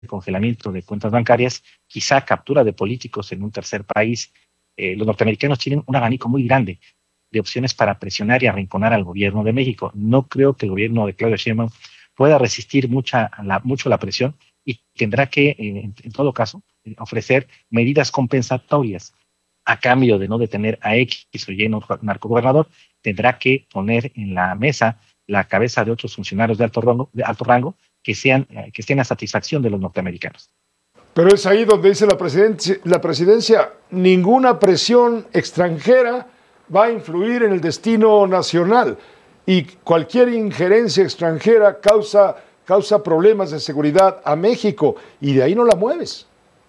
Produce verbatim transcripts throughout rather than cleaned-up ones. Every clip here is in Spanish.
congelamiento de cuentas bancarias, quizá captura de políticos en un tercer país. Eh, los norteamericanos tienen un abanico muy grande de opciones para presionar y arrinconar al gobierno de México. No creo que el gobierno de Claudia Sheinbaum pueda resistir mucha, la, mucho la presión y tendrá que, eh, en, en todo caso, eh, ofrecer medidas compensatorias a cambio de no detener a X o Y narcogobernador. Tendrá que poner en la mesa la cabeza de otros funcionarios de alto rango, de alto rango que, sean, eh, que estén a satisfacción de los norteamericanos. Pero es ahí donde dice la presidencia, la presidencia, ninguna presión extranjera va a influir en el destino nacional y cualquier injerencia extranjera causa, causa problemas de seguridad a México y de ahí no la mueves.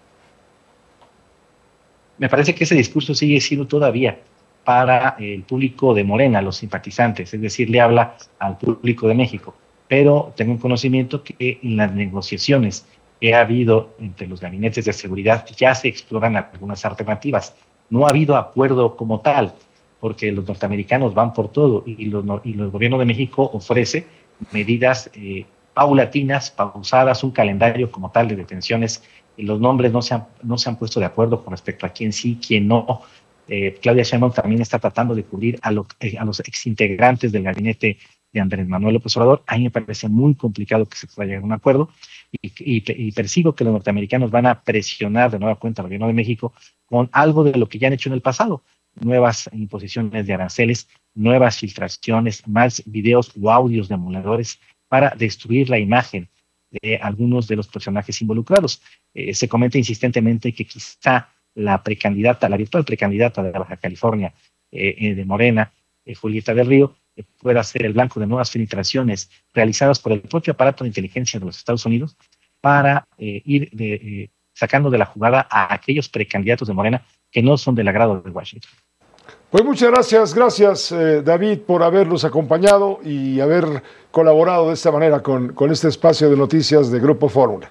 Me parece que ese discurso sigue siendo todavía para el público de Morena, los simpatizantes, es decir, le habla al público de México, pero tengo un conocimiento que en las negociaciones que ha habido entre los gabinetes de seguridad ya se exploran algunas alternativas. No ha habido acuerdo como tal, porque los norteamericanos van por todo y, los, y el gobierno de México ofrece medidas eh, paulatinas, pausadas, un calendario como tal de detenciones. Y los nombres no se, han, no se han puesto de acuerdo con respecto a quién sí, quién no. Eh, Claudia Sheinbaum también está tratando de cubrir a, lo, eh, a los exintegrantes del gabinete de Andrés Manuel López Obrador. A mí me parece muy complicado que se pueda llegar a un acuerdo y, y, y percibo que los norteamericanos van a presionar de nueva cuenta al gobierno de México con algo de lo que ya han hecho en el pasado. Nuevas imposiciones de aranceles, nuevas filtraciones, más videos o audios de emuladores para destruir la imagen de algunos de los personajes involucrados. Eh, se comenta insistentemente que quizá la precandidata, la virtual precandidata de Baja California eh, eh, de Morena, eh, Julieta del Río, eh, pueda ser el blanco de nuevas filtraciones realizadas por el propio aparato de inteligencia de los Estados Unidos para eh, ir de, eh, sacando de la jugada a aquellos precandidatos de Morena que no son del agrado de Washington. Pues muchas gracias, gracias eh, David por habernos acompañado y haber colaborado de esta manera con, con este espacio de noticias de Grupo Fórmula.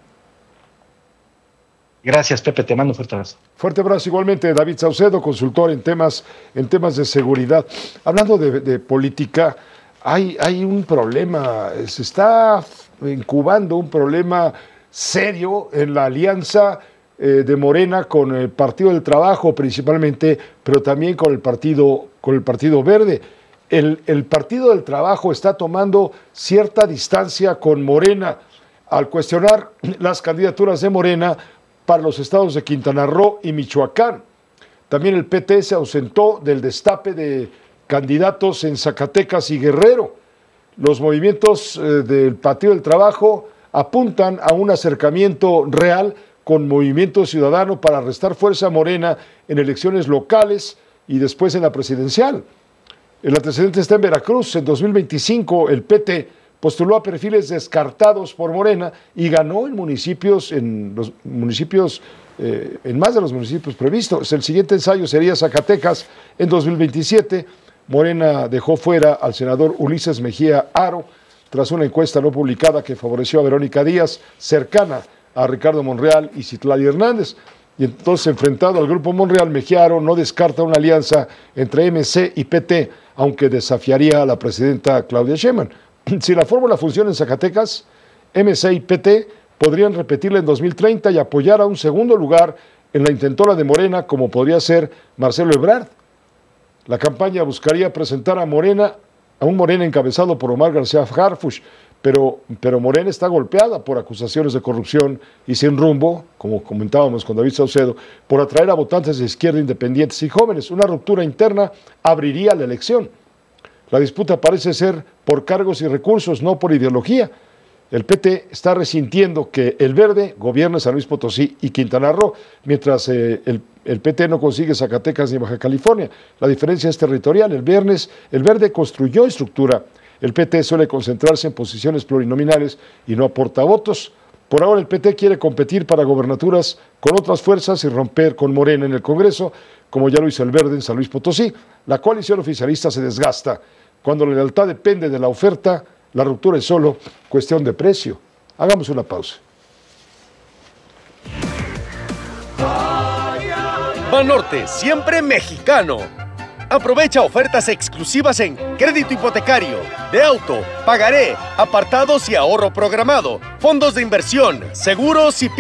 Gracias, Pepe, te mando un fuerte abrazo. Fuerte abrazo igualmente, David Saucedo, consultor en temas, en temas de seguridad. Hablando de, de política, hay, hay un problema, se está incubando un problema serio en la alianza eh, de Morena con el Partido del Trabajo principalmente, pero también con el Partido, con el Partido Verde. El, el Partido del Trabajo está tomando cierta distancia con Morena al cuestionar las candidaturas de Morena para los estados de Quintana Roo y Michoacán. También el P T se ausentó del destape de candidatos en Zacatecas y Guerrero. Los movimientos eh, del Partido del Trabajo apuntan a un acercamiento real con Movimiento Ciudadano para restar fuerza a Morena en elecciones locales y después en la presidencial. El antecedente está en Veracruz. En dos mil veinticinco el P T postuló a perfiles descartados por Morena y ganó en municipios, en los municipios, eh, en más de los municipios previstos. El siguiente ensayo sería Zacatecas en dos mil veintisiete. Morena dejó fuera al senador Ulises Mejía Aro tras una encuesta no publicada que favoreció a Verónica Díaz, cercana a Ricardo Monreal y Citlali Hernández. Y entonces, enfrentado al grupo Monreal, Mejía Aro no descarta una alianza entre M C y P T, aunque desafiaría a la presidenta Claudia Sheinbaum. Si la fórmula funciona en Zacatecas, M C y P T podrían repetirla en dos mil treinta y apoyar a un segundo lugar en la intentona de Morena, como podría ser Marcelo Ebrard. La campaña buscaría presentar a Morena, a un Morena encabezado por Omar García Harfuch, pero, pero Morena está golpeada por acusaciones de corrupción y sin rumbo, como comentábamos con David Saucedo, por atraer a votantes de izquierda independientes y jóvenes. Una ruptura interna abriría la elección. La disputa parece ser por cargos y recursos, no por ideología. El P T está resintiendo que el Verde gobierne San Luis Potosí y Quintana Roo, mientras eh, el, el P T no consigue Zacatecas ni Baja California. La diferencia es territorial. El, viernes, el Verde construyó estructura. El P T suele concentrarse en posiciones plurinominales y no aporta votos. Por ahora el P T quiere competir para gobernaturas con otras fuerzas y romper con Morena en el Congreso, como ya lo hizo el Verde en San Luis Potosí. La coalición oficialista se desgasta. Cuando la lealtad depende de la oferta, la ruptura es solo cuestión de precio. Hagamos una pausa. Banorte, siempre mexicano. Aprovecha ofertas exclusivas en crédito hipotecario, de auto, pagaré, apartados y ahorro programado, fondos de inversión, seguros y